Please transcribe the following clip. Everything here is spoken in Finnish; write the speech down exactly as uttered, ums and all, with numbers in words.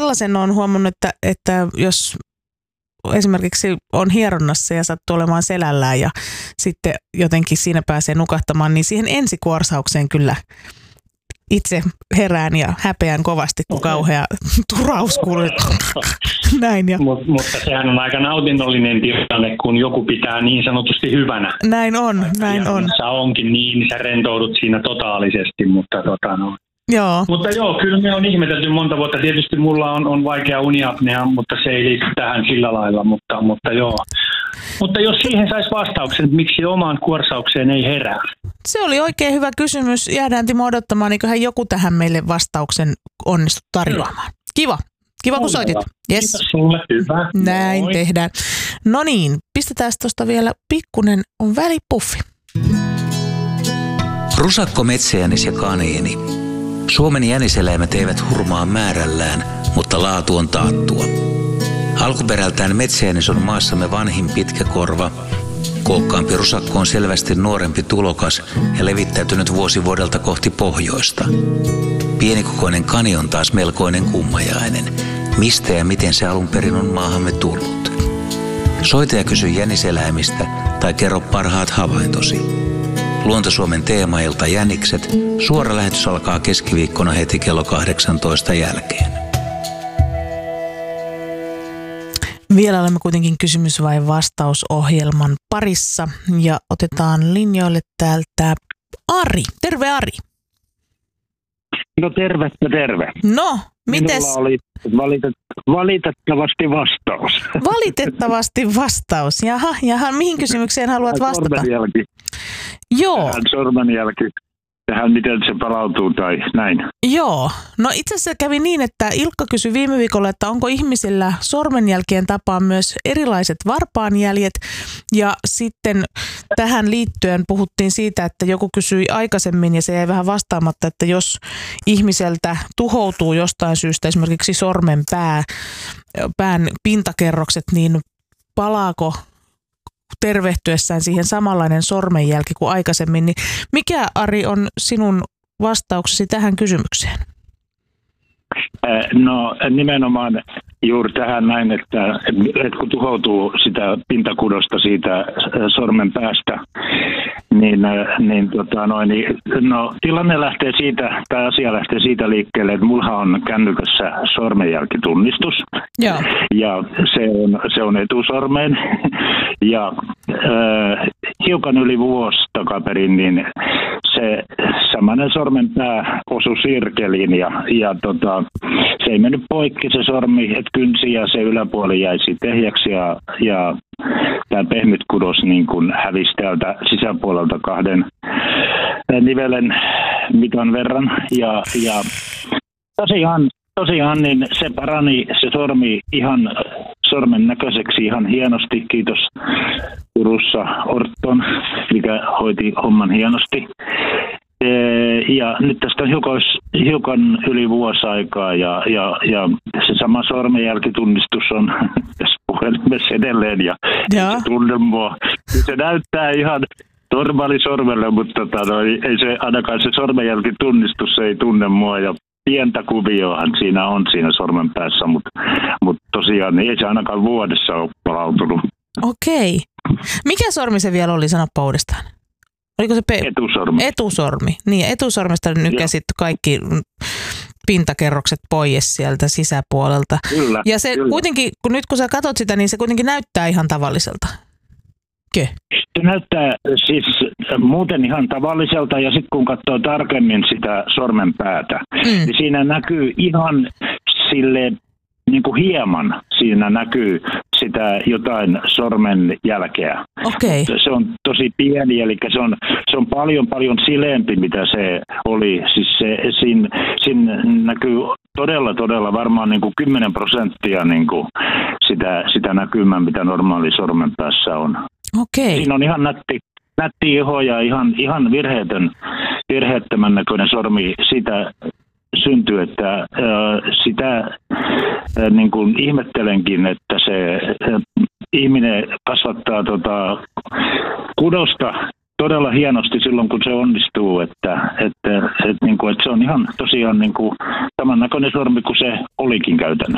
sellaisen olen huomannut, että, että jos esimerkiksi on hieronnassa ja sattuu olemaan selällään ja sitten jotenkin siinä pääsee nukahtamaan, niin siihen ensikuorsaukseen kyllä itse herään ja häpeän kovasti, kun kauhea turaus kuuluu. Näin ja. Mut, mutta sehän on aika nautinnollinen tilanne, kun joku pitää niin sanotusti hyvänä. Näin on, näin ja on. Sä onkin niin, sä rentoudut siinä totaalisesti, mutta tota no. Joo. Mutta joo, kyllä me on ihmetelty monta vuotta. Tietysti mulla on, on vaikea uniapnea, mutta se ei liity tähän sillä lailla, mutta, mutta joo. Mutta jos siihen saisi vastauksen, että miksi omaan kuorsaukseen ei herää? Se oli oikein hyvä kysymys. Jäädään Timo odottamaan, eiköhän joku tähän meille vastauksen onnistu tarjoamaan. Kiva. Kiva, kun soitit. Yes. Kiitos sulle. Hyvä. Näin Moi. Tehdään. No niin, pistetään tuosta vielä pikkunen on välipuffi. Rusakko, metsäjänis ja kaniini. Suomen jäniseläimet eivät hurmaa määrällään, mutta laatu on taattua. Alkuperältään metsäjänis on maassamme vanhin pitkäkorva. Kookkaampi rusakko on selvästi nuorempi tulokas ja levittäytynyt vuosi vuodelta kohti pohjoista. Pienikokoinen kani on taas melkoinen kummajainen. Mistä ja miten se alun perin on maahamme tullut? Soita ja kysy jäniseläimistä tai kerro parhaat havaintosi. Luontosuomen teemailta Jänikset. Suora lähetys alkaa keskiviikkona heti kello kahdeksantoista jälkeen. Vielä olemme kuitenkin kysymys- vai vastausohjelman parissa ja otetaan linjoille täältä Ari. Terve Ari. No terve, terve. No, mites? Minulla oli valitet- valitettavasti vastaus. Valitettavasti vastaus. Jaha, jaha, mihin kysymykseen haluat vastata? Sormenjälki. Joo. Tähän sormenjälki. Tähän miten se palautuu tai näin. Joo. No itse asiassa kävi niin, että Ilkka kysyi viime viikolla, että onko ihmisillä sormenjälkien tapaan myös erilaiset varpaanjäljet. Ja sitten tähän liittyen puhuttiin siitä, että joku kysyi aikaisemmin ja se jäi vähän vastaamatta, että jos ihmiseltä tuhoutuu jostain syystä esimerkiksi sormen pää, pään pintakerrokset, niin palaako tervehtyessään siihen samanlainen sormenjälki kuin aikaisemmin, niin mikä Ari on sinun vastauksesi tähän kysymykseen? No nimenomaan juuri tähän näin, että, että kun tuhoutuu sitä pintakudosta siitä sormen päästä, niin, niin, tota noin, niin no, tilanne lähtee siitä, tämä asia lähtee siitä liikkeelle, että mulla on kännykässä sormenjälkitunnistus. Joo. Ja se on, se on etusormeen. Ja äh, hiukan yli vuosi takaperin, niin se samainen sormenpää osui sirkeliin ja, ja tota, se ei mennyt poikki se sormi, että kynsi ja se yläpuoli jäi sitten ehjäksi ja, ja tämä pehmyt kudos niin kuin hävisi täältä sisäpuolelta kahden nivelen mitan verran ja, ja tosiaan, tosiaan niin se parani se sormi ihan sormen näköiseksi ihan hienosti, kiitos Turussa Orton, mikä hoiti homman hienosti. Ja nyt tästä on hiukan, hiukan yli vuosi aikaa ja, ja, ja se sama sormenjälkitunnistus on tässä puhelimessa edelleen ja, ja. Se tunne mua. Se näyttää ihan normaali sormelle, mutta tota, no, ei se, ainakaan se sormenjälkitunnistus ei tunne mua ja pientä kuvioahan siinä on siinä sormen päässä, mutta, mutta tosiaan niin ei se ainakaan vuodessa ole palautunut. Okei. Mikä sormi se vielä oli, sanoppa uudestaan? Oliko se pe- etusormi? Etusormi. Niin, etusormesta nykäsit kaikki pintakerrokset pois sieltä sisäpuolelta. Kyllä, ja se kyllä. Kuitenkin, kun nyt kun sä katot sitä, niin se kuitenkin näyttää ihan tavalliselta. Kö? Se näyttää siis muuten ihan tavalliselta ja sitten kun katsoo tarkemmin sitä sormen päätä, mm. niin siinä näkyy ihan silleen niin kuin hieman siinä näkyy sitä jotain sormen jälkeä. Okay. Se on tosi pieni, eli se on, se on paljon paljon sileempi, mitä se oli. Siis se, siinä, siinä näkyy todella, todella varmaan niin kuin kymmenen prosenttia niin kuin sitä, sitä näkymää, mitä normaali sormen päässä on. Okay. Siinä on ihan nätti, nätti iho ja ihan, ihan virheetön, virheettömän näköinen sormi siitä syntyy, että äh, sitä äh, niin kuin ihmettelenkin, että se äh, ihminen kasvattaa tota, kudosta todella hienosti silloin, kun se onnistuu, että, että, että, niin kuin, että se on ihan tosiaan niin kuin samannäköinen sormi kuin se olikin käytännössä.